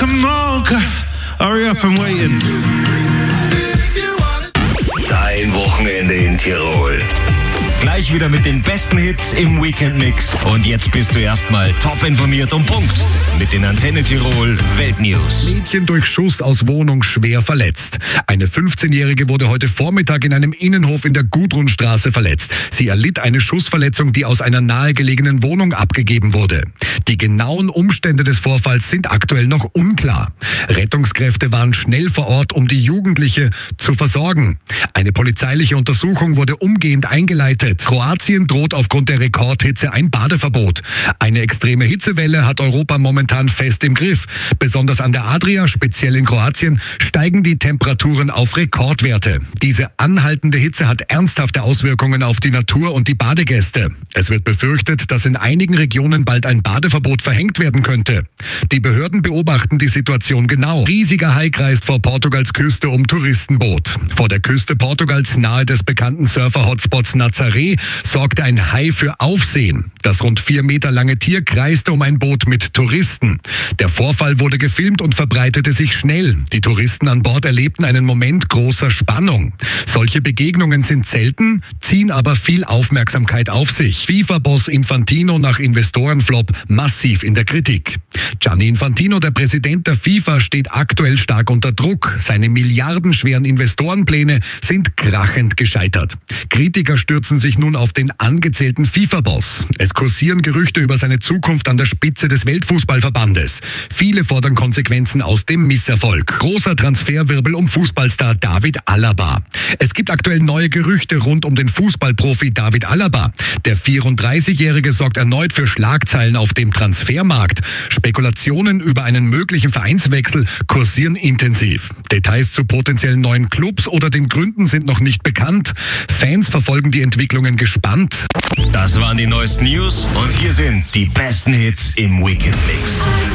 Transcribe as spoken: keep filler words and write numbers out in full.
come on, hurry up, I'm waiting. Dein Wochenende in Tirol. Gleich wieder mit den besten Hits im Weekend-Mix. Und jetzt bist du erstmal top informiert und Punkt mit den Antenne Tirol Weltnews. Mädchen durch Schuss aus Wohnung schwer verletzt. Eine fünfzehnjährige wurde heute Vormittag in einem Innenhof in der Gudrunstraße verletzt. Sie erlitt eine Schussverletzung, die aus einer nahegelegenen Wohnung abgegeben wurde. Die genauen Umstände des Vorfalls sind aktuell noch unklar. Rettungskräfte waren schnell vor Ort, um die Jugendliche zu versorgen. Eine polizeiliche Untersuchung wurde umgehend eingeleitet. Kroatien droht aufgrund der Rekordhitze ein Badeverbot. Eine extreme Hitzewelle hat Europa momentan fest im Griff. Besonders an der Adria, speziell in Kroatien, steigen die Temperaturen auf Rekordwerte. Diese anhaltende Hitze hat ernsthafte Auswirkungen auf die Natur und die Badegäste. Es wird befürchtet, dass in einigen Regionen bald ein Badeverbot verhängt werden könnte. Die Behörden beobachten die Situation genau. Riesiger Hai kreist vor Portugals Küste um Touristenboot. Vor der Küste Portugals nahe des bekannten Surfer-Hotspots Nazaré sorgte ein Hai für Aufsehen. Das rund vier Meter lange Tier kreiste um ein Boot mit Touristen. Der Vorfall wurde gefilmt und verbreitete sich schnell. Die Touristen an Bord erlebten einen Moment großer Spannung. Solche Begegnungen sind selten, ziehen aber viel Aufmerksamkeit auf sich. FIFA-Boss Infantino nach Investorenflop massiv in der Kritik. Gianni Infantino, der Präsident der FIFA, steht aktuell stark unter Druck. Seine milliardenschweren Investorenpläne sind krachend gescheitert. Kritiker stürzen sich nun auf den angezählten FIFA-Boss. Es kursieren Gerüchte über seine Zukunft an der Spitze des Weltfußballverbandes. Viele fordern Konsequenzen aus dem Misserfolg. Großer Transferwirbel um Fußballstar David Alaba. Es gibt aktuell neue Gerüchte rund um den Fußballprofi David Alaba. Der vierunddreißigjährige sorgt erneut für Schlagzeilen auf dem Transfermarkt. Spekulationen über einen möglichen Vereinswechsel kursieren intensiv. Details zu potenziellen neuen Clubs oder den Gründen sind noch nicht bekannt. Fans verfolgen die Entwicklungen gespannt. Das waren die neuesten News und hier sind die besten Hits im Weekend Mix.